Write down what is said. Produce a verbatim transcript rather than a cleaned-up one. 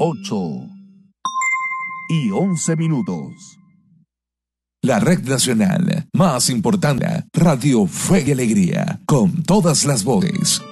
ocho y once minutos. La red nacional más importante, Radio Fe y Alegría, con todas las voces.